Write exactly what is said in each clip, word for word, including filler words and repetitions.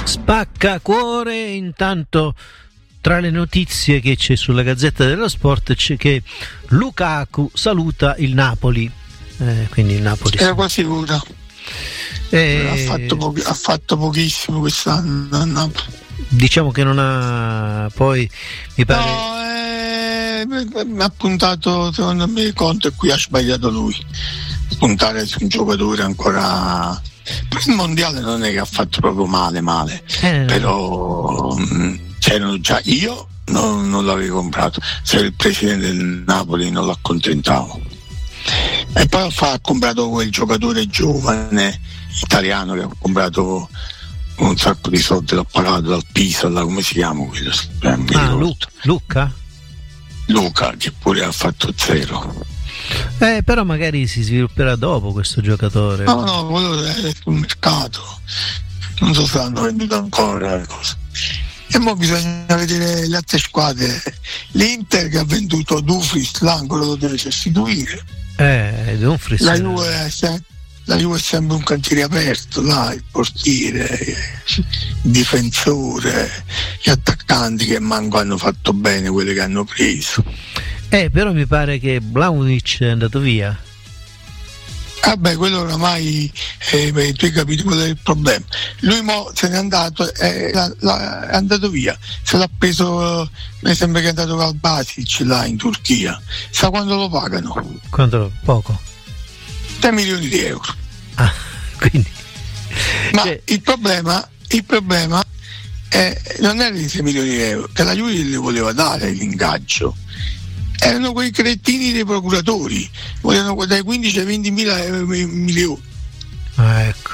Spaccacuore. Intanto, tra le notizie che c'è sulla Gazzetta dello Sport c'è che Lukaku saluta il Napoli, eh, quindi il Napoli era quasi ora. Eh, ha, fatto po- ha fatto pochissimo quest'anno a Napoli. Diciamo che non ha poi mi pare no, eh, mi ha puntato, secondo me Conte, e qui ha sbagliato lui puntare su un giocatore ancora. Per il mondiale non è che ha fatto proprio male male eh. Però mh, c'erano già, io non, non l'avevo comprato, se il presidente del Napoli non l'accontentavo, e poi ha comprato quel giocatore giovane italiano che ha comprato un sacco di soldi, l'ho pagato dal Pisa, là, come si chiama quello? Ah, Luca? Luca? Luca, che pure ha fatto zero. Eh, però magari si svilupperà dopo questo giocatore. No, no, quello è sul mercato. Non so se l'hanno venduto ancora le cose. E ora bisogna vedere le altre squadre. L'Inter che ha venduto Dumfries, l'angolo lo deve sostituire. Eh, Dumfries. La Juve è sempre, la Juve è sempre un cantiere aperto, là, il portiere, il difensore, gli attaccanti che manco hanno fatto bene quelli che hanno preso. Eh, però mi pare che Vlahovic è andato via. Vabbè, quello oramai eh, beh, tu hai capito qual è il problema. Lui mo se n'è andato, eh, la, la, è andato via, se l'ha preso, mi sembra che è andato al Basic là in Turchia. Sa quando lo pagano? Quanto? Poco? tre milioni di euro. Ah, quindi. Ma cioè... il problema, il problema è, non era di sei milioni di euro, che la Juve le voleva dare l'ingaggio. Erano quei cretini dei procuratori, volevano dai quindici ai venti mila milioni. Ah, ecco.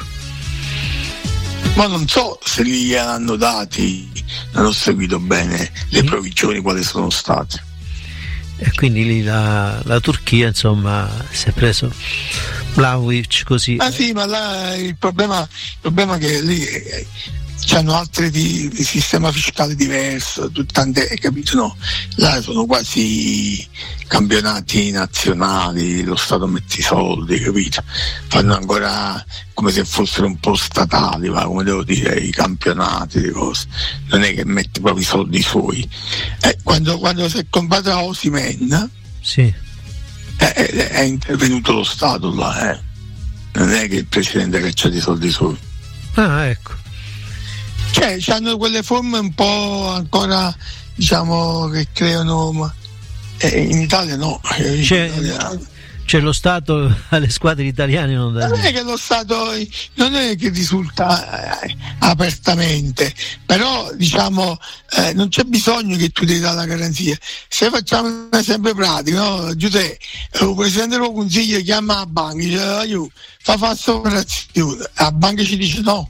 Ma non so se li hanno dati, non ho seguito bene le provvigioni quali sono state. E quindi lì la, la Turchia, insomma, si è preso Vlahovic così. Ah sì, ma là il problema, il problema è che lì eh, hanno altri di, di sistema fiscale diverso, tante, capito? No, là sono quasi campionati nazionali, lo Stato mette i soldi, capito? Fanno ancora come se fossero un po' statali, ma come devo dire, i campionati, le cose. Non è che mette proprio i soldi suoi. Eh, quando, quando si è comprato Osimhen, sì, è, è, è intervenuto lo Stato là, eh. Non è che il presidente che c'ha i soldi suoi. Ah, ecco. Cioè, hanno quelle forme un po' ancora, diciamo, che creano, ma eh, in Italia no. In c'è, Italia... c'è lo Stato alle squadre italiane non da non è che lo Stato non è che risulta eh, apertamente, però diciamo eh, non c'è bisogno che tu ti dà la garanzia. Se facciamo un esempio pratico, no? Giuseppe, il presidente del consiglio chiama la banca, dice aiuto, fa fare questa operazione, la banca ci dice no.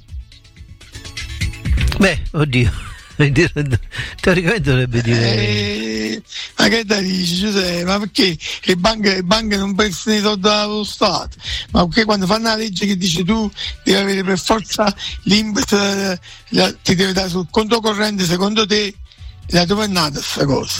Beh, oddio, teoricamente dovrebbe dire. Eh, ma che da dici, Giuseppe? Ma perché le banche, le banche non prestano i soldi dallo Stato? Ma perché quando fanno la legge che dice tu devi avere per forza l'I N P S, la, ti deve dare sul conto corrente, secondo te la dove è nata questa cosa?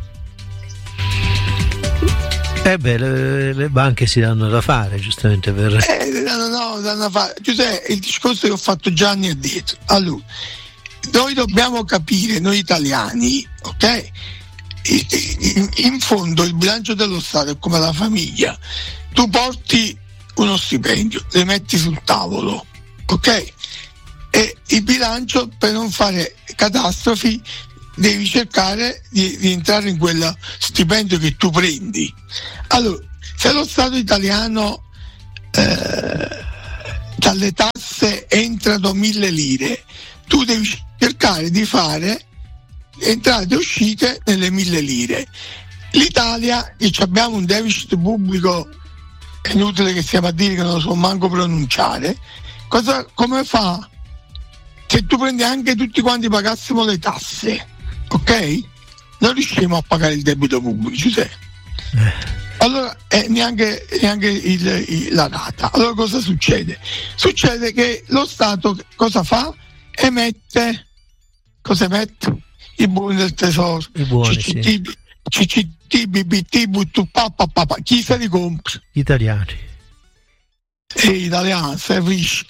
Eh beh, le, le banche si danno da fare, giustamente per. Eh, no, no, danno da fare. Giuseppe, il discorso che ho fatto già anni addietro. Allora, noi dobbiamo capire, noi italiani, ok? In, in fondo il bilancio dello Stato è come la famiglia. Tu porti uno stipendio, le metti sul tavolo, ok? E il bilancio, per non fare catastrofi, devi cercare di, di entrare in quel stipendio che tu prendi. Allora, se lo Stato italiano eh, dalle tasse entrano mille lire, tu devi cercare di fare entrate e uscite nelle mille lire. L'Italia, che abbiamo un deficit pubblico, è inutile che stiamo a dire che non lo so manco pronunciare, cosa, come fa? Se tu prendi anche tutti quanti pagassimo le tasse, ok? Non riusciamo a pagare il debito pubblico, Giuseppe. Allora eh, neanche, neanche il, il, la rata. Allora cosa succede? Succede che lo Stato cosa fa? Emette, cosa emette? I buoni del tesoro, i buoni, C C T, sì. C C T, B B T, B T, papà, papà. Chi se li compra? Gli italiani. E italiani, se rischi.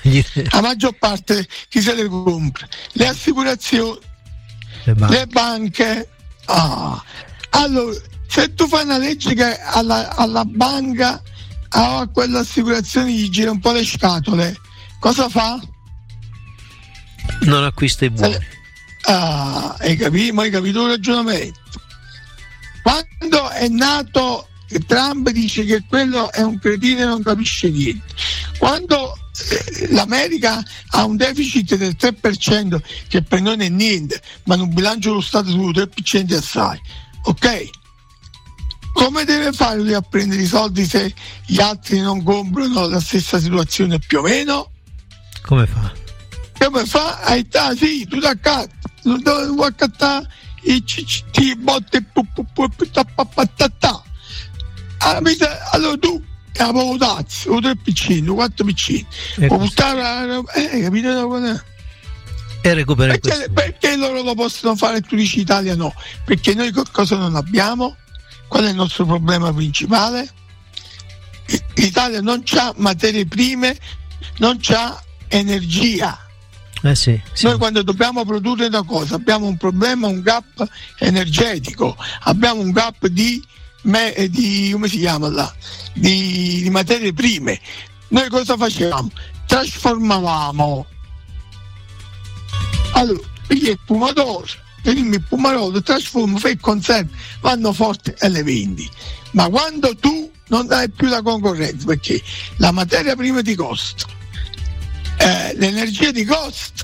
la maggior parte chi se le compra? Le assicurazioni, le banche, le banche. Ah. Allora, se tu fai una legge che alla, alla banca o a quell'assicurazione gli gira un po' le scatole, cosa fa? Non acquista i buoni. Ah, hai capito? Ma hai capito il ragionamento? Quando è nato Trump dice che quello è un cretino e non capisce niente. Quando eh, l'America ha un deficit del tre per cento, che per noi non è niente, ma in un bilancio dello Stato sul tre per cento è assai, ok? Come deve fare lui a prendere i soldi se gli altri non comprano la stessa situazione più o meno? Come fa? Come fa? Ah, sì, tu da casa, non vuoi accattare i C C T, botte, allora tu la povotazzi, o tre piccini, o quattro piccini, o buttare, eh, capito? E recuperare perché, perché loro lo possono fare e tu dici Italia no? Perché noi cosa non abbiamo? Qual è il nostro problema principale? L'Italia non c'ha materie prime, non c'ha energia. Eh sì, sì. Noi quando dobbiamo produrre una cosa abbiamo un problema, un gap energetico, abbiamo un gap di, me, di come si chiama là? Di, di materie prime. Noi cosa facevamo? Trasformavamo. Allora, pigli il pomodoro, il pomodoro, trasformo, fai il conservo, vanno forte e le vendi. Ma quando tu non dai più la concorrenza, perché la materia prima ti costa, eh, l'energia ti costa,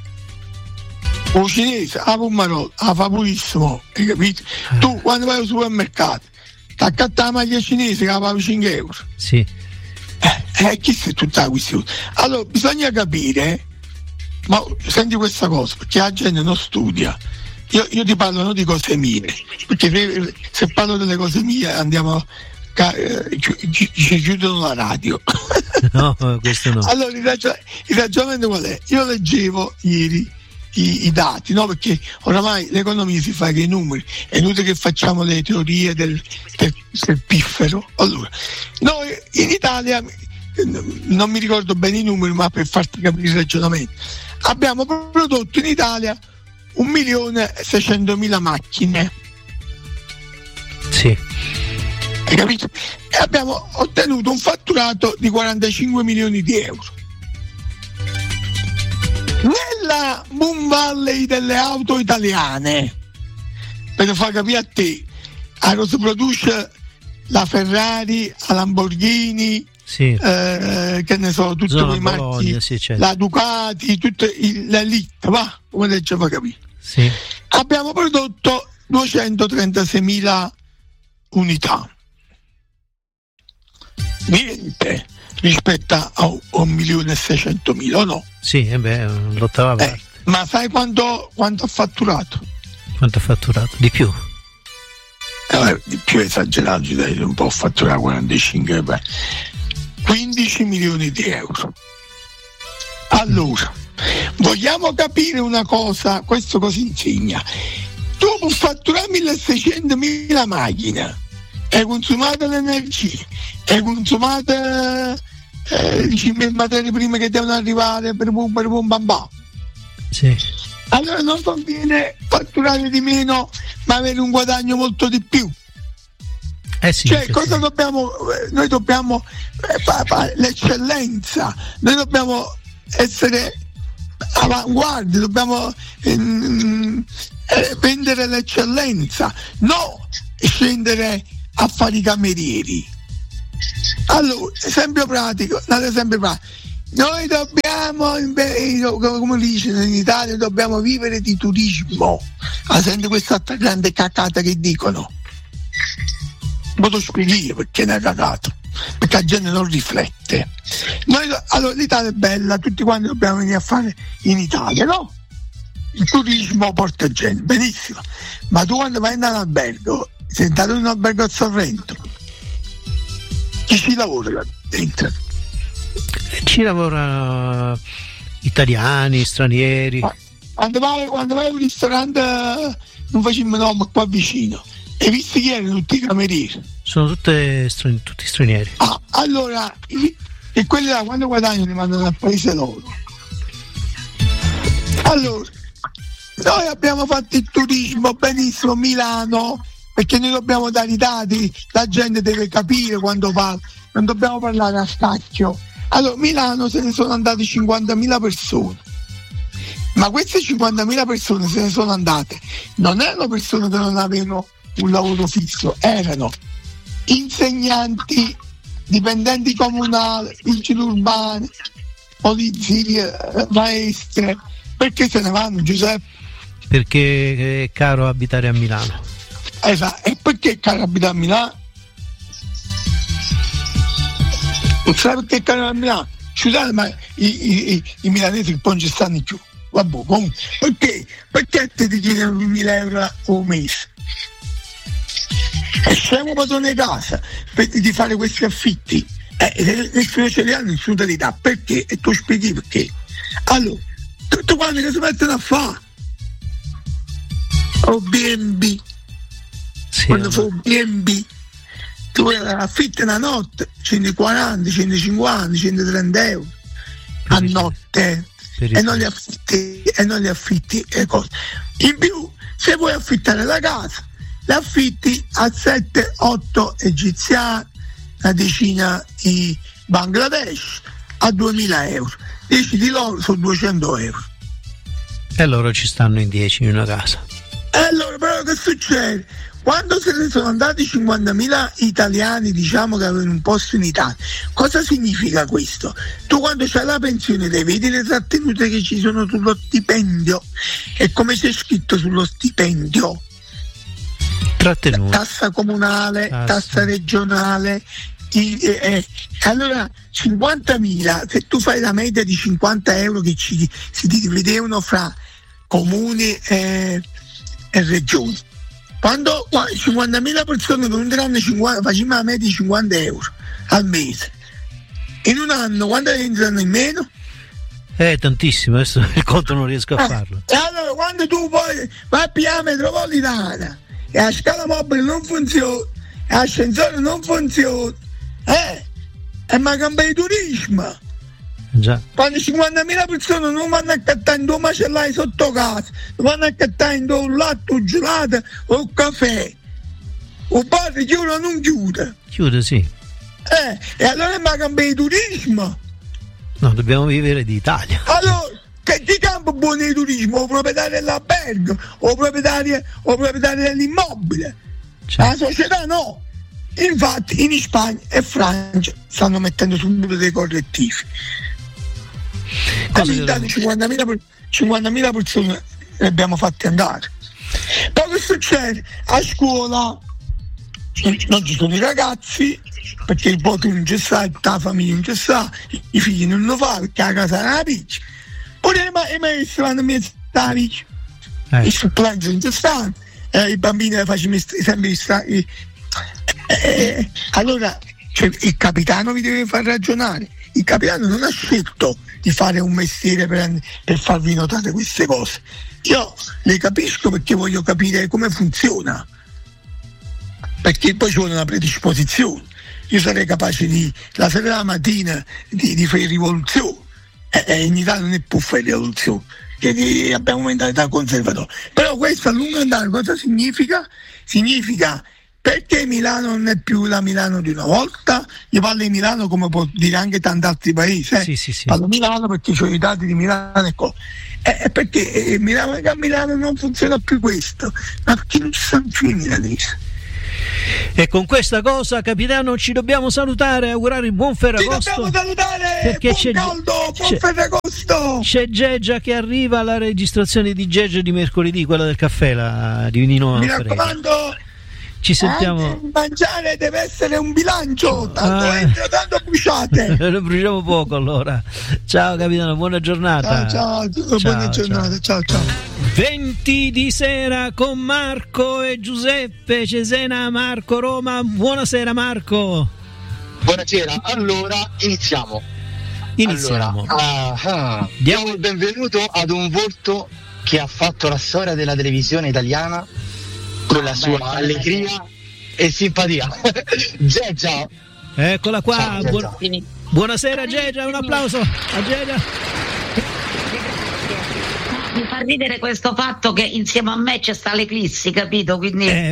o cinese, a pomodoro, a fa purissimo, hai capito? Tu quando vai al supermercato, ti accatta la maglia cinese che la paga cinque euro. Sì. Eh, eh, chi è tutta la questione? Allora, bisogna capire. Ma senti questa cosa, perché la gente non studia. Io, io ti parlo non di cose mie, perché se parlo delle cose mie andiamo eh, ci, ci chiudono la radio. No, questo no. Allora il, ragion- il ragionamento qual è? Io leggevo ieri i, i dati, no? Perché oramai l'economia si fa con i numeri, è inutile che facciamo le teorie del, del, del piffero. Allora, noi in Italia, non mi ricordo bene i numeri, ma per farti capire il ragionamento, abbiamo prodotto in Italia un milione e seicentomila macchine. Sì. Hai capito? E abbiamo ottenuto un fatturato di quarantacinque milioni di euro. Nella boom valley delle auto italiane, per far capire a te, allora si produce la Ferrari, la Lamborghini, sì. eh, che ne so, tutte Zona quei marchi, sì, certo. La Ducati, tutte l'elite, va, come le fa capire. Sì. Abbiamo prodotto duecentotrentasei unità. Niente rispetto a un milione e seicentomila, o no? Sì, e beh, l'ottava parte. Eh, ma sai quanto, quanto ha fatturato? Quanto ha fatturato? Di più? Eh, di più esagerato, non può fatturare quarantacinque, beh. quindici milioni di euro. Allora, vogliamo capire una cosa, questo cosa insegna? Tu puoi fatturare milleseicentomila macchine, hai consumato l'energia, hai consumato eh, le materie prime che devono arrivare per pum per pum bam bam. Sì. Allora non conviene fatturare di meno ma avere un guadagno molto di più. Eh sì, cioè sì, cosa sì. dobbiamo noi dobbiamo eh, pa, pa, l'eccellenza, noi dobbiamo essere avanguardia, dobbiamo ehm, eh, vendere l'eccellenza, no scendere a fare i camerieri. Allora, esempio pratico, un esempio pratico. Noi dobbiamo, come dicono in Italia, dobbiamo vivere di turismo. Ah, senti questa grande cacata che dicono. Non lo spieghi perché è una cacata, perché la gente non riflette. Noi, allora l'Italia è bella, tutti quanti dobbiamo venire a fare in Italia, no? Il turismo porta gente, benissimo. Ma tu quando vai in un albergo, sei andato in un albergo a Sorrento, chi ci lavora dentro? Ci lavorano italiani, stranieri. Quando vai, quando vai a un ristorante, non facciamo nome qua vicino, e visti chi erano tutti i camerieri? Sono tutte, tutti stranieri. Ah, allora i, e quelli là quando guadagnano li mandano al paese loro. Allora, noi abbiamo fatto il turismo benissimo, Milano, perché noi dobbiamo dare i dati, la gente deve capire quando parla, non dobbiamo parlare a stacchio. Allora, Milano se ne sono andate cinquantamila persone, ma queste cinquantamila persone se ne sono andate, non erano persone che non avevano un lavoro fisso, erano insegnanti, dipendenti comunali, vigili urbani, polizie, maestre. Perché se ne vanno, Giuseppe? Perché è caro abitare a Milano. Esatto, e perché è caro abitare a Milano? Non sai perché è caro a Milano? Scusate, ma i, i, i, i milanesi un po' non ci stanno più. Vabbè, comunque, perché? Perché te ti chiedono duemila euro al mese? E siamo padrone casa per, di fare questi affitti. Eh, nessuno ce li ha, nessuno te li dà. Perché? E tu spieghi perché. Allora, tutti quanti che si mettono a fare o B and B, sì, quando fa un B and B tu affitti una notte centoquaranta, centocinquanta, centotrenta euro a notte e non li affitti e non li affitti e cose. In più, se vuoi affittare la casa, l'affitti a sette otto egiziani, una decina di Bangladesh a duemila euro, dieci di loro sono duecento euro e loro ci stanno in dieci in una casa. E allora però che succede? Quando se ne sono andati cinquantamila italiani, diciamo, che avevano un posto in Italia, cosa significa questo? Tu quando c'hai la pensione devi vedere le trattenute che ci sono sullo stipendio, e come c'è scritto sullo stipendio? Trattenuto. Tassa comunale, tassa, tassa regionale. I, eh, eh. Allora cinquantamila, se tu fai la media di cinquanta euro che ci, si dividevano fra comuni e, e regioni, quando cinquantamila persone per un anno facciamo la media di cinquanta euro al mese, in un anno quando entrano in meno? Eh, tantissimo, adesso il conto non riesco a farlo. Eh, e allora quando tu poi vai a pigliare la metropolitana e la scala mobile non funziona e l'ascensore non funziona, eh, e ma cambia il turismo. Già. Quando cinquantamila persone non vanno a cattare in due macellai sotto casa, non vanno a cattare in un latte, un gelato o un caffè, o bar chiude o non chiude? Chiude, sì. Eh, e allora ma cambia il turismo? No, dobbiamo vivere di Italia. Allora, che chi cambia buono il turismo? O proprietario dell'albergo, o proprietario, o proprietario dell'immobile? Cioè. La società no. Infatti in Spagna e Francia stanno mettendo subito dei correttivi. Abbiamo cinquantamila, cinquantamila persone le abbiamo fatte andare. Poi che succede? A scuola non ci sono i ragazzi, perché il poco non ci sta, la famiglia non ci sta, i figli non lo fanno perché la casa è una piccia. Pure i maestri vanno a mezzo la piccia, i supplenzi non ci stanno, eh, i bambini facciano sempre i Eh, allora, cioè, il capitano vi deve far ragionare. Il capitano non ha scelto di fare un mestiere per, per farvi notare queste cose. Io le capisco perché voglio capire come funziona, perché poi ci vuole una predisposizione. Io sarei capace di la sera della mattina di, di fare rivoluzione, e eh, in Italia non è più fare rivoluzione, che abbiamo una mentalità conservatora. Però questo a lungo andare cosa significa? Significa perché Milano non è più la Milano di una volta. Io parlo di Milano come può dire anche tanti altri paesi, eh? sì, sì, sì. Parlo di Milano perché ho i dati di Milano e co- eh, perché eh, Milano, a Milano non funziona più questo, ma perché non ci sono più i milanesi. E con questa cosa, capitano, ci dobbiamo salutare, augurare il buon Ferragosto. Ci dobbiamo salutare, perché buon c'è caldo, buon c'è, Ferragosto. C'è Geggia che arriva alla registrazione di Geggia di mercoledì, quella del caffè, la di Nino. Mi raccomando, ci sentiamo. Anche mangiare deve essere un bilancio, tanto ah. entra, tanto bruciate. Lo bruciamo poco allora. Ciao capitano, buona giornata. Ciao, ciao, ciao buona giornata, ciao ciao. venti di sera con Marco e Giuseppe, Cesena, Marco, Roma. Buonasera Marco. Buonasera, allora iniziamo. Iniziamo. Allora, ah, ah. Diamo il benvenuto ad un volto che ha fatto la storia della televisione italiana con la sua Beh, allegria e simpatia. Geggia. Eccola qua. Ciao, buon... Buonasera Gegia, un applauso a Gegia. Mi fa ridere questo fatto che insieme a me c'è sta l'Eclissi, capito? Quindi eh,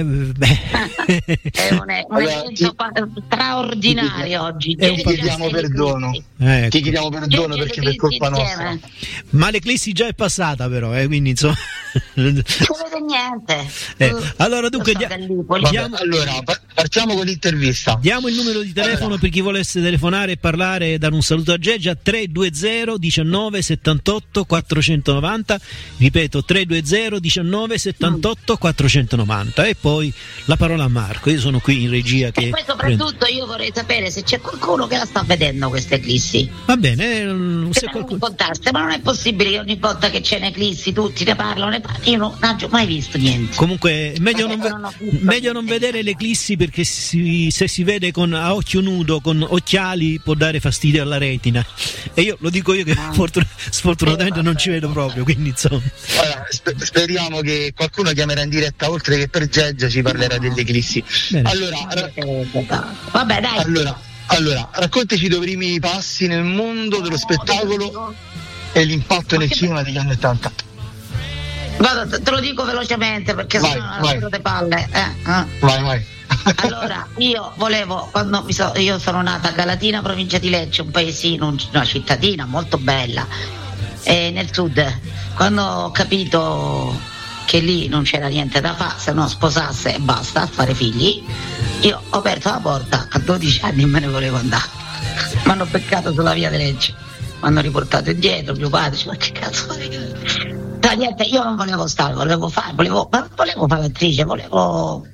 è un, un allora, evento ti, straordinario ti, oggi. E ti chiediamo perdono. Ecco. Ti chiediamo perdono perché per colpa nostra. Insieme. Ma l'Eclissi già è passata, però, eh, quindi insomma. Non vede niente. Eh, allora, dunque, dia- diamo, allora, partiamo con l'intervista. Diamo il numero di telefono allora. Per chi volesse telefonare e parlare e dare un saluto a Gegia: tre due zero diciannove settantotto quattrocentonovanta. Ripeto, tre due zero diciannove settantotto quattrocentonovanta. E poi la parola a Marco. Io sono qui in regia. Che e poi soprattutto io vorrei sapere se c'è qualcuno che la sta vedendo questa eclissi. Va bene, se qualcuno... ma non è possibile che ogni volta che c'è un'eclissi tutti ne parlano, ne parlano. Io non, non ho mai visto niente. Comunque meglio non, ve- non meglio non vedere l'eclissi, perché si, se si vede con a occhio nudo, con occhiali, può dare fastidio alla retina. E io lo dico io che ah. fortun- sfortunatamente non ci vedo proprio, quindi insomma. Allora, sper- speriamo che qualcuno chiamerà in diretta, oltre che per Gegia ci parlerà dell'eclissi. Bene. Allora, ra- vabbè dai. Allora, allora, raccontaci i tuoi primi passi nel mondo dello spettacolo e l'impatto nel cinema degli anni ottanta. Guarda, te lo dico velocemente perché vai, sennò non ho le palle. Eh, eh. Vai, vai. Allora, io volevo, quando mi so, io sono nata a Galatina, provincia di Lecce, un paesino, una cittadina molto bella, e nel sud. Quando ho capito che lì non c'era niente da fare se non sposasse e basta, a fare figli, io ho aperto la porta, a dodici anni e me ne volevo andare. Mi hanno beccato sulla via di Lecce, mi hanno riportato indietro, mio padre dice: ma che cazzo fai? No, niente, io non volevo stare, volevo fare, volevo, volevo fare l'attrice, volevo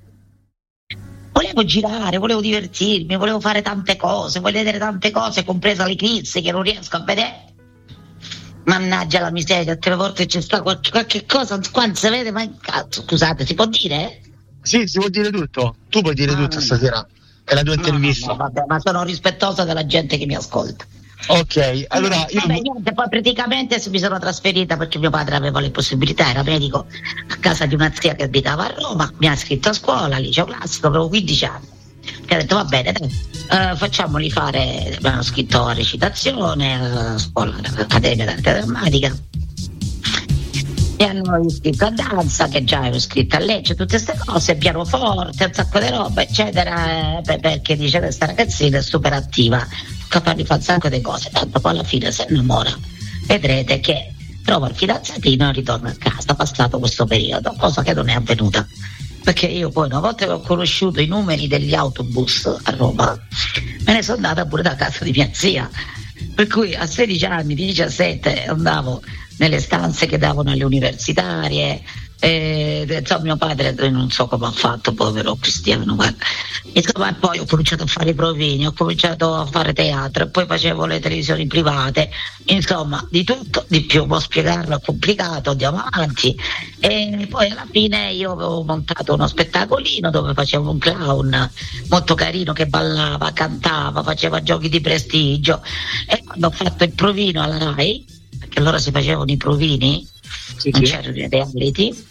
volevo girare, volevo divertirmi, volevo fare tante cose, volevo vedere tante cose, compresa l'eclissi che non riesco a vedere. Mannaggia la miseria, tre volte c'è sta qualche, qualche cosa, qua non si vede mai. Cazzo, scusate, si può dire? Sì, si può dire tutto, tu puoi dire ah, tutto stasera, è la tua no, intervista. No, vabbè, ma sono rispettosa della gente che mi ascolta. Ok, allora io... Vabbè, niente, poi praticamente mi sono trasferita perché mio padre aveva le possibilità, era medico a casa di una zia che abitava a Roma, mi ha iscritto a scuola, liceo classico, avevo quindici anni. Mi ha detto va bene, dai, uh, facciamoli fare, mi hanno scritto a recitazione, a scuola, all'Accademia d'Arte Drammatica. Mi hanno iscritto a danza, che già ero iscritta a Lecce, tutte queste cose, pianoforte, un sacco di roba, eccetera, eh, perché dice questa ragazzina è super attiva, capace di fare un sacco di cose, tanto poi alla fine si innamora. Vedrete che trova il fidanzatino e ritorna a casa, passato questo periodo, cosa che non è avvenuta. Perché io poi una volta che ho conosciuto i numeri degli autobus a Roma, me ne sono andata pure da casa di mia zia. Per cui a sedici anni, diciassette, andavo nelle stanze che davano alle universitarie. E, insomma, mio padre non so come ha fatto, povero Cristiano, guarda. Insomma, e poi ho cominciato a fare i provini, ho cominciato a fare teatro e poi facevo le televisioni private, insomma di tutto, di più, può spiegarlo, è complicato, andiamo avanti. E poi alla fine io avevo montato uno spettacolino dove facevo un clown molto carino che ballava, cantava, faceva giochi di prestigio, e quando ho fatto il provino alla Rai, perché allora si facevano i provini, sì, non c'erano i reality,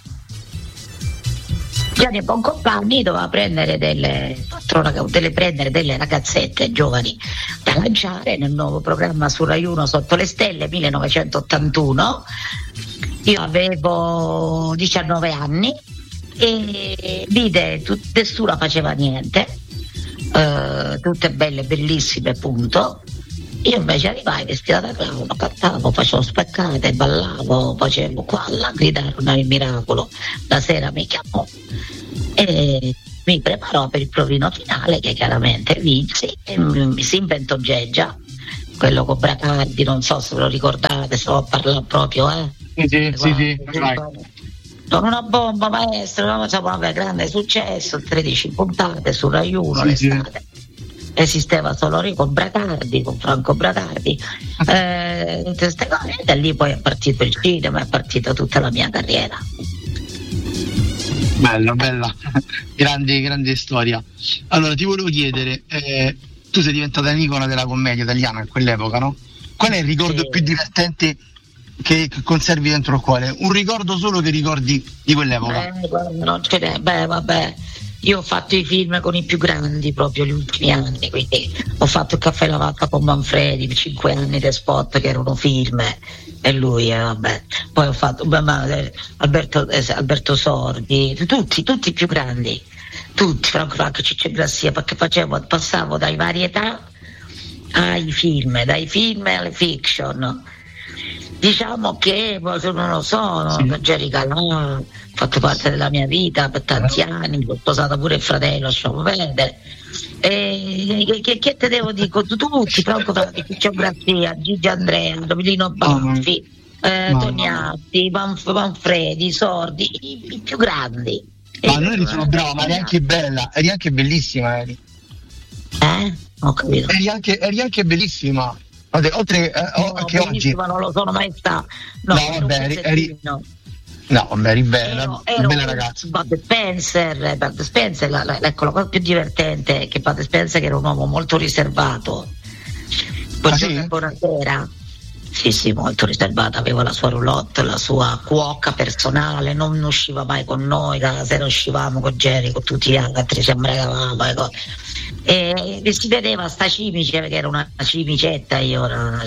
Gianni Boncompagni doveva prendere delle, delle, prendere delle ragazzette giovani da lanciare nel nuovo programma su Rai uno Sotto le Stelle millenovecentottantuno. Io avevo diciannove anni e vide, tut, nessuna faceva niente, uh, tutte belle, bellissime, punto. Io invece arrivai vestita da clown, cantavo, facevo spaccate, ballavo, facevo qua, là, gridarono il miracolo. La sera mi chiamò e mi preparò per il provino finale, che chiaramente vinsi, e mi si inventò Gegia, quello con Bracardi, non so se ve lo ricordate, sto a parlare proprio, eh? Sì, sì, sì, sì, vai. Sono una bomba, maestro, no? Insomma, vabbè, grande successo, tredici puntate su Rai uno, sì, l'estate. Sì. Esisteva solo lì con Bracardi, con Franco Bracardi, eh, tutte queste cose, e da lì poi è partito il cinema, è partita tutta la mia carriera. Bella, bella, grande, grande storia. Allora ti volevo chiedere, eh, tu sei diventata un'icona della commedia italiana in quell'epoca, no? Qual è il ricordo sì. più divertente che conservi dentro il cuore? Un ricordo solo che ricordi di quell'epoca? Beh, non ce n'è, beh vabbè. io ho fatto i film con i più grandi proprio gli ultimi anni, quindi ho fatto il Caffè Lavacca con Manfredi, cinque anni di spot che erano film, e lui, eh, vabbè. Poi ho fatto beh, ma, eh, Alberto, eh, Alberto Sordi, tutti, tutti i più grandi, tutti, Franco Franco, Ciccio Grassia, perché facevo, passavo dai varietà ai film, dai film alle fiction. Diciamo che non lo so, sì. Jerry Calà ha fatto parte della mia vita per tanti anni, ho sposato pure il fratello, lasciamo perdere. E che, che te devo dire? Tutti, Franco Franchi, Ciccio Grazia, Gigi Andrea, Domenico Banfi, oh, eh, no, Tognatti, Manf- Manfredi, Sordi, i, i più grandi. Ma non eri solo brava, ma eri anche bella, eri anche bellissima, eri. Eh? Ho capito. Eri anche, eri anche bellissima. Oltre eh, no, che oggi non lo sono mai stato. No, no vabbè, eri, eri no, vabbè, eri bella, ero, ero bella ragazza. Bud Spencer, Bud Spencer, la, la, ecco, la cosa più divertente è che Bud Spencer, che era un uomo molto riservato, buongiorno e buonasera. Sì, sì, molto riservato, aveva la sua roulotte, la sua cuoca personale, non usciva mai con noi, la sera uscivamo con Jerry, con tutti gli altri, ci abbregavamo, ecco. E si vedeva sta cimice, perché era una cimicetta, io ero una...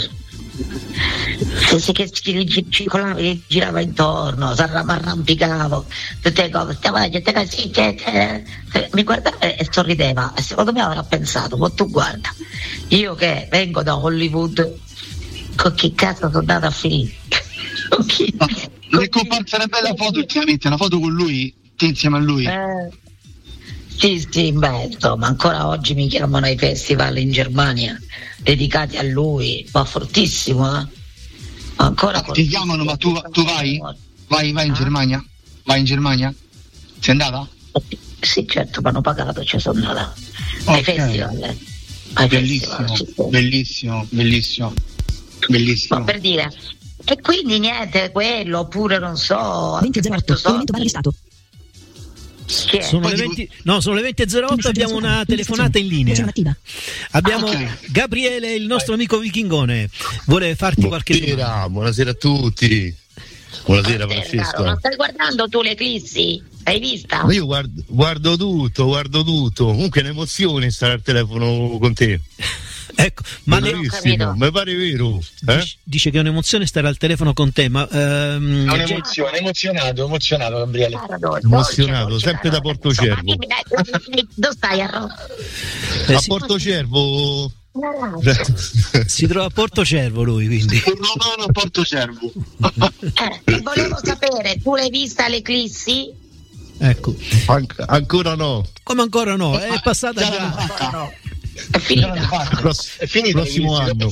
Sì, che circolava, che girava intorno, si arrampicavo, tutte cose, sì, che, che, mi guardava e sorrideva, e secondo me avrà pensato, ma tu guarda, io che vengo da Hollywood, con chi cazzo sono andata a finire? Con chi? No, non è comparsa una bella foto ultimamente, una foto con lui, te insieme a lui. Eh, sì, sì, beh, insomma, ancora oggi mi chiamano ai festival in Germania dedicati a lui, va fortissimo, eh? Ancora ah, ti chiamano, ma tu, tu vai? Vai, vai in ah? Germania? Vai in Germania? Sei andata? Sì, certo, mi hanno pagato, ci sono andata. Okay. Ai festival, eh. Ai bellissimo, festival, bellissimo, bellissimo. Bellissimo. Ma per dire, e quindi niente, quello oppure non so. venti zero otto, elemento barra di stato. Sono le venti, no, sono le venti e zero otto, abbiamo una telefonata in linea. Abbiamo okay. Gabriele, il nostro amico vichingone. Vuole farti buonasera, qualche domanda. Buonasera a tutti. Buonasera, buonasera Francesco. Ma stai guardando tu l'eclissi? Hai vista? Ma io guardo, guardo tutto, guardo tutto. Comunque è un'emozione stare al telefono con te. Ecco, ma ne... mi pare vero, eh? dice, dice che è un'emozione stare al telefono con te, ma ehm, è un'emozione, emozionato, emozionato Gabriele. Emozionato, dolce, sempre da Portocervo. Dove stai a Roma? Eh, a sì. Portocervo. Si trova a Portocervo lui, quindi. Un romano a Portocervo. eh, volevo sapere, tu l'hai vista l'eclissi? Ecco. An- ancora no. Come ancora no? È passata già. già. No. È finita. Pross- è finita prossimo anno.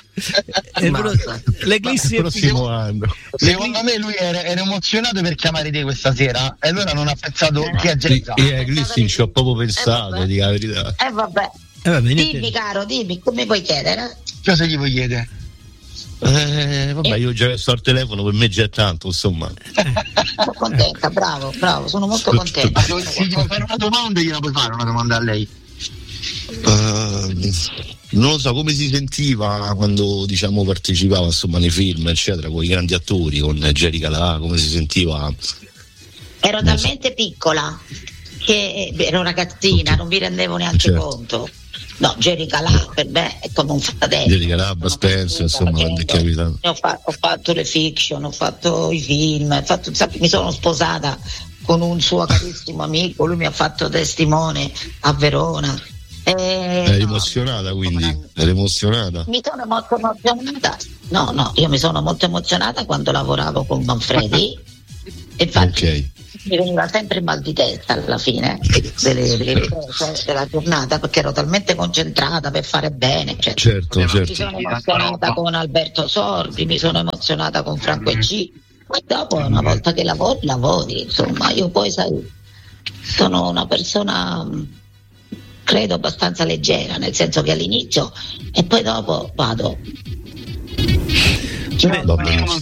L'eclissi è prossimo anno. Secondo me lui era, era emozionato per chiamare te questa sera e allora non ha pensato eh, che ha già io Eclissi ci ho proprio pensato, eh, di la verità. Eh vabbè. Eh, vabbè dimmi caro, dimmi, come puoi chiedere? Cosa gli vuoi chiedere? Eh, vabbè, io già sto al telefono, per me già è tanto, insomma. Sono contenta, bravo, bravo, sono molto contenta. Se gli vuoi fare una domanda, gliela puoi fare una domanda a lei? Uh, non lo so, come si sentiva quando, diciamo, partecipava, insomma, nei film, eccetera, con i grandi attori, con Jerry Calà, come si sentiva? Ero non talmente so. piccola che ero ragazzina, okay. non vi rendevo neanche certo. conto. No, Jerry Calà per me è come un fratello. Jerry Calà, Bud Spencer, insomma, quando è capitato. Ho, fa- ho fatto le fiction, ho fatto i film, ho fatto, sapi, mi sono sposata con un suo carissimo amico, lui mi ha fatto testimone a Verona. Eh, Eri no, emozionata quindi? Eri emozionata? Mi sono molto emozionata. No, no, io mi sono molto emozionata quando lavoravo con Manfredi. Infatti okay. mi veniva sempre mal di testa alla fine delle, delle cose della giornata, perché ero talmente concentrata per fare bene. Cioè, certo, mi certo. sono emozionata con Alberto Sordi, mi sono emozionata con Franco E C. Ma dopo, una volta che lavori, lavori, insomma, io poi sai, sono una persona, credo, abbastanza leggera, nel senso che all'inizio e poi dopo vado. Cioè, diciamo,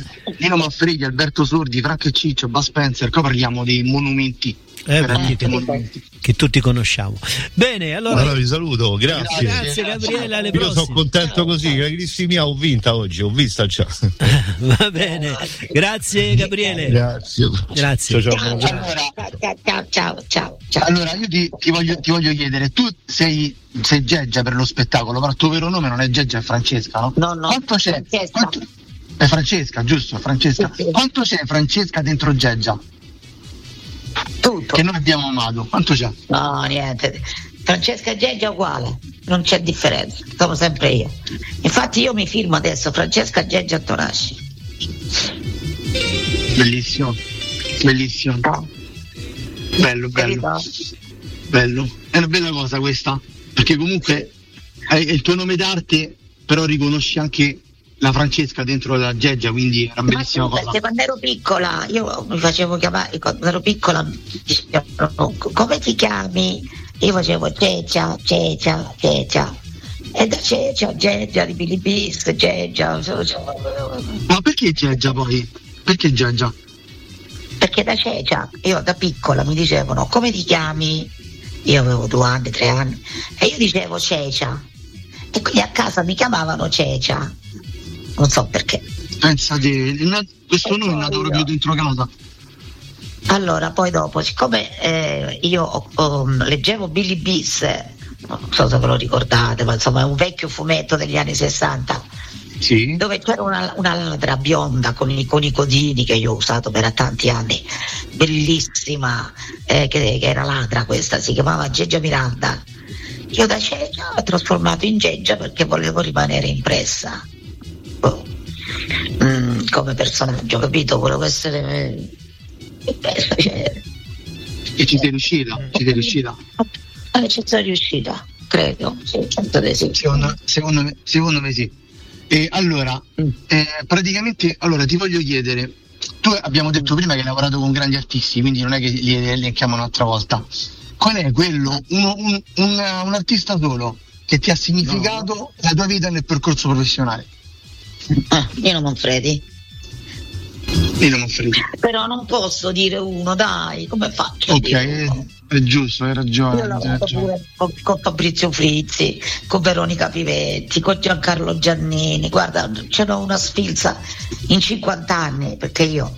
Nino Manfredi, Alberto Sordi, Franco e Ciccio, Bud Spencer, qua parliamo dei monumenti. Eh, che, che tutti conosciamo. Bene, allora, allora vi saluto, grazie. Grazie Gabriele, alle Io prossime. sono contento Ciao, così, ciao. la Cristi mia ho vinta oggi, ho vista già. Va bene, grazie Gabriele. Grazie. Grazie. Ciao, ciao. Allora, Ciao, ciao, ciao, ciao, ciao. allora io ti, ti, voglio, ti voglio chiedere, tu sei, sei Geggia per lo spettacolo, però il tuo vero nome non è Geggia, è Francesca, no? No, no, Quanto c'è? Francesca. Quanto, è Francesca, giusto? Francesca. Sì, sì. Quanto c'è Francesca dentro Geggia? Tutto. Che noi abbiamo amato, quanto c'è? No, niente. Francesca e Geggia è uguale, non c'è differenza, sono sempre io. Infatti io mi firmo adesso, Francesca Geggia Tonasci. Bellissimo, bellissimo. No. Bello, bello. Capito? Bello. È una bella cosa questa, perché comunque è il tuo nome d'arte, però riconosci anche la Francesca dentro la Geggia, quindi è una bellissima Ma sì, cosa. perché quando ero piccola, io mi facevo chiamare, quando ero piccola mi dicevano, come ti chiami? Io facevo Ceccia, Ceccia, Ceccia. E da Ceccia, Geggia, di Billy Beast, Geggia. Ma perché Geggia poi? Perché Geggia? Perché da Ceccia, io da piccola mi dicevano, come ti chiami? Io avevo due anni, tre anni, e io dicevo Ceccia. E quindi a casa mi chiamavano Ceccia. Non so perché. Pensate, questo nome è nato proprio dentro casa. Allora, poi dopo, siccome eh, io oh, leggevo Billy Beast, non so se ve lo ricordate, ma insomma è un vecchio fumetto degli anni sessanta, Sì. dove c'era una, una ladra bionda con i, con i codini che io ho usato per tanti anni, bellissima, eh, che, che era ladra questa, si chiamava Geggia Miranda. Io da Geggia l'ho trasformato in Geggia perché volevo rimanere impressa. Mm, come personaggio, capito? Volevo essere impressa, cioè. E ci sei riuscita? Ci sei riuscita? Eh, ci sono riuscita, credo. Sì, certo che sì. Secondo, secondo me, secondo me sì. E allora, Mm. eh, praticamente, allora ti voglio chiedere, tu abbiamo detto prima che hai lavorato con grandi artisti, quindi non è che li li elenchiamo un'altra volta. Qual è quello, uno, un, un, un artista solo che ti ha significato no. la tua vita nel percorso professionale? Ah, Nino Manfredi. Nino Manfredi. Però non posso dire uno, dai, come faccio? Ok, a dire è, uno? è giusto, hai ragione. Io ho hai lavorato ragione. pure con, con Fabrizio Frizzi, con Veronica Pivetti, con Giancarlo Giannini. Guarda, ce n'ho una sfilza in cinquanta anni, perché io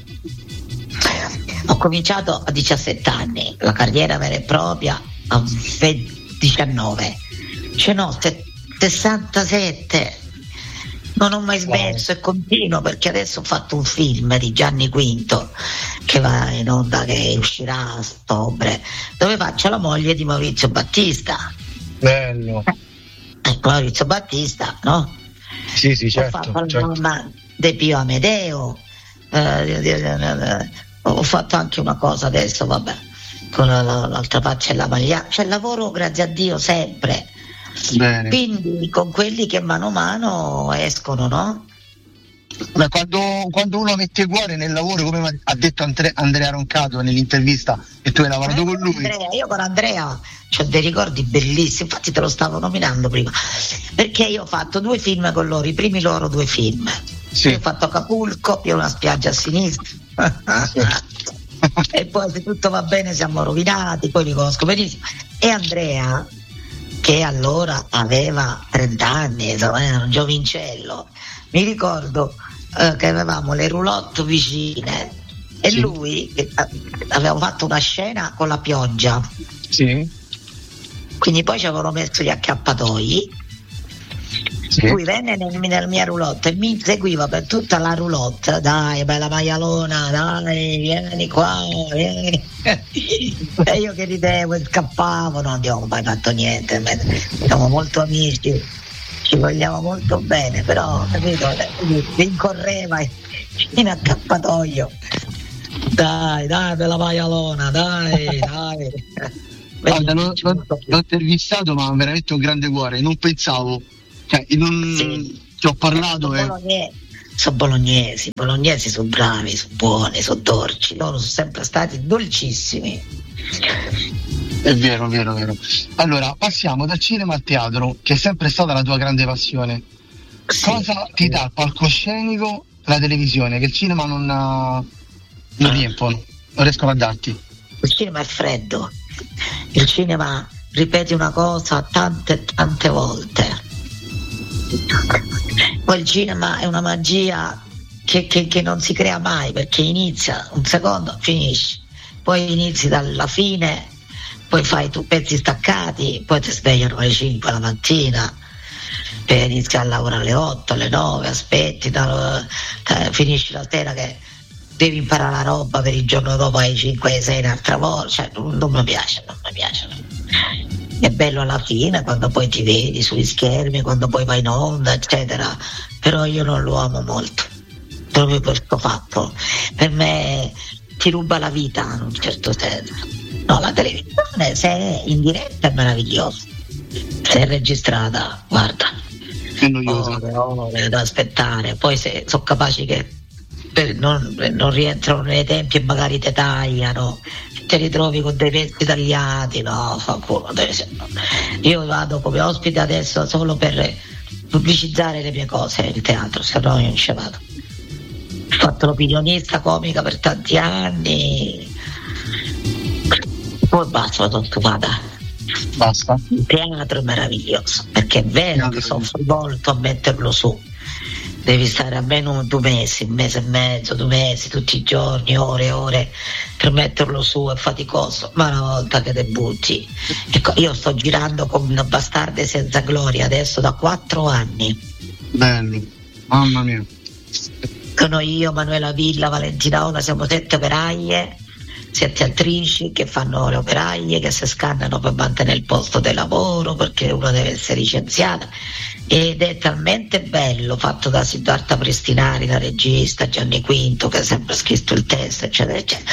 ho cominciato a diciassette anni, la carriera vera e propria a diciannove. Ce n'ho sessantasette. Non ho mai smesso wow. E continuo, perché adesso ho fatto un film di Gianni Quinto che va in onda, che uscirà a ottobre, dove faccio la moglie di Maurizio Battista. Bello. Ecco, Maurizio Battista, no? Sì, sì, certo. Ho fatto la certo. mamma di Pio Amedeo, eh, ho fatto anche una cosa adesso, vabbè, con la, l'altra faccia e la maglia, cioè lavoro grazie a Dio sempre. Bene. Quindi con quelli che mano a mano escono, no? Ma quando, quando uno mette cuore nel lavoro, come ha detto Andre, Andrea Roncato nell'intervista, e tu hai lavorato con lui. Andrea, io con Andrea ho dei ricordi bellissimi, infatti te lo stavo nominando prima, perché io ho fatto due film con loro, i primi loro due film. Sì. Io ho fatto Acapulco, io una spiaggia a sinistra. E poi se tutto va bene siamo rovinati, poi li conosco benissimo. E Andrea, che allora aveva trenta anni, insomma, era un giovincello, mi ricordo eh, che avevamo le roulotte vicine e sì. Lui eh, aveva fatto una scena con la pioggia, sì. Quindi poi ci avevano messo gli accappatoi, sì. Lui venne nel, nella mia roulotte e mi inseguiva per tutta la roulotte, dai bella maialona, dai vieni qua, vieni. E io che ridevo e scappavo, non abbiamo mai fatto niente, siamo molto amici, ci vogliamo molto bene, però capito, rincorreva in accappatoio, dai dai bella maialona, dai dai. Guarda, l'ho, l'ho, l'ho intervistato, ma veramente un grande cuore, non pensavo, cioè non sì. Ci ho parlato e... Sono bolognesi, bolognesi sono bravi, sono buoni, sono dolci, loro sono sempre stati dolcissimi. È vero, è vero, è vero. Allora, passiamo dal cinema al teatro, che è sempre stata la tua grande passione. Sì, Cosa ti dà il palcoscenico la televisione, che il cinema non, non riempiono, non riescono a darti. Il cinema è freddo, il cinema ripete una cosa tante tante volte, poi il cinema è una magia che, che, che non si crea mai, perché inizia un secondo, finisce, poi inizi dalla fine, poi fai tu pezzi staccati, poi ti svegliano alle cinque la mattina per iniziare a lavorare alle otto, alle nove, aspetti, da, da, finisci la sera che devi imparare la roba per il giorno dopo ai cinque ai sei un'altra volta, cioè non, non mi piace, non mi piace. È bello alla fine quando poi ti vedi sugli schermi, quando poi vai in onda, eccetera, però io non lo amo molto, proprio per questo fatto. Per me ti ruba la vita in un certo senso. No, la televisione se è in diretta è meravigliosa, se è registrata, guarda, è noiosa, ore, ore da aspettare, poi se sono capaci che per, non, non rientrano nei tempi e magari te tagliano, te li trovi con dei pezzi tagliati, no, fa culo. Io vado come ospite adesso solo per pubblicizzare le mie cose il teatro, se no io non ci vado. Ho fatto l'opinionista comica per tanti anni, poi basta, sono stufata. Basta. Il teatro è meraviglioso, perché è vero che soffro molto a metterlo su, devi stare almeno due mesi, un mese e mezzo, due mesi, tutti i giorni, ore e ore per metterlo su, è faticoso, ma una volta che te butti, ecco, io sto girando con Bastarde senza gloria adesso da quattro anni. Bello, mamma mia. Sono io, Manuela Villa, Valentina Ona, siamo sette operaie, sette attrici che fanno le operaie, che si scannano per mantenere il posto di lavoro, perché uno deve essere licenziata, ed è talmente bello, fatto da Siddhartha Pristinari, la regista, Gianni Quinto che ha sempre scritto il testo, eccetera eccetera,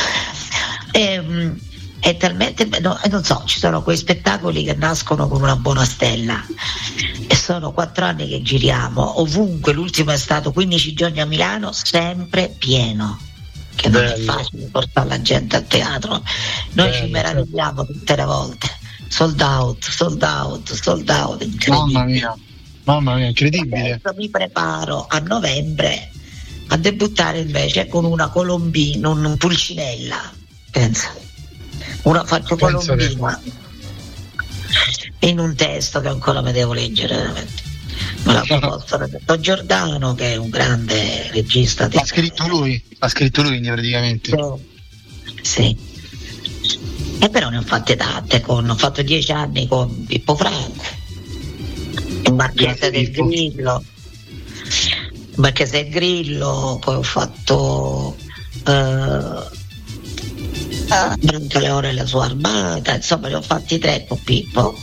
e, è talmente bello, non so, ci sono quei spettacoli che nascono con una buona stella e sono quattro anni che giriamo ovunque. L'ultimo è stato quindici giorni a Milano, sempre pieno, che non bello. È facile portare la gente a teatro, noi bello, ci meravigliamo certo. Tutte le volte, sold out, sold out, sold out, mamma mia, mamma mia, incredibile. Adesso mi preparo a novembre a debuttare invece con una Colombina, un Pulcinella, pensa, una faccio penso Colombina che... in un testo che ancora mi devo leggere veramente. Me l'ha proposto Roberto Giordano, che è un grande regista. L'ha scritto lui, l'ha scritto lui praticamente. Sì. E però ne ho fatte tante, con, ho fatto dieci anni con Pippo Franco, il Marchese del Grillo, il Marchese del Grillo, poi ho fatto uh, Branca Leone e la sua armata, insomma ne ho fatti tre con Pippo.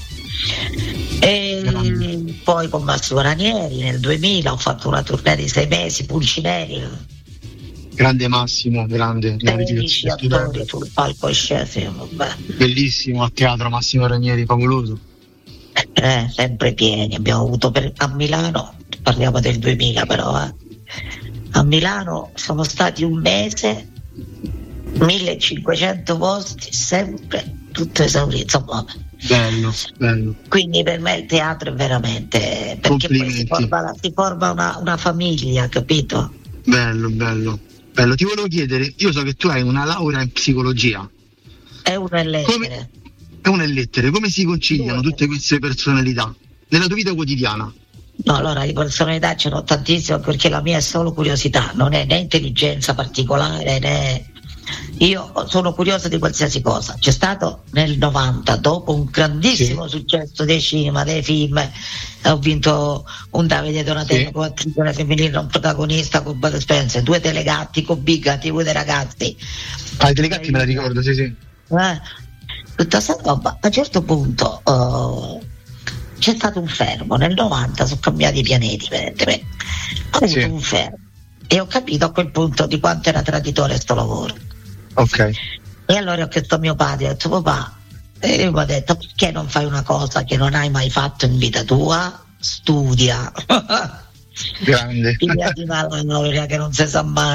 E grande. Poi con Massimo Ranieri nel duemila ho fatto una tournée di sei mesi, Pulcinelli, grande Massimo, grande, tredici attori sul palco scesi, bellissimo, a teatro Massimo Ranieri, favoloso, eh, sempre pieni abbiamo avuto per, a Milano, parliamo del duemila però eh. A Milano sono stati un mese, millecinquecento posti, sempre tutto esaurito, insomma. Bello, bello. Quindi per me il teatro è veramente, perché poi si forma, si forma una, una famiglia, capito? Bello, bello, bello. Ti volevo chiedere, io so che tu hai una laurea in psicologia. È una in lettere. Come, è una in lettere, come si conciliano tutte queste personalità nella tua vita quotidiana? No, allora di personalità ce n'ho tantissime, perché la mia è solo curiosità, non è né intelligenza particolare né... Io sono curiosa di qualsiasi cosa. C'è stato nel novanta, dopo un grandissimo sì. successo dei cinema, dei film, ho vinto un Davide Donatello sì. come attrice femminile, un protagonista con Bud Spencer, due telegatti con Big, T V dei ragazzi. Ah, i telegatti me la ricordo, sì sì. Eh, tutta questa roba. A un certo punto uh, c'è stato un fermo, nel novanta sono cambiati i pianeti, vedete, ho avuto sì. un fermo e ho capito a quel punto di quanto era traditore sto lavoro. Ok. E allora ho chiesto a mio padre, ho detto papà, e lui mi ha detto perché non fai una cosa che non hai mai fatto in vita tua? Studia. Grande. Figlia di una laurea che non si sa mai.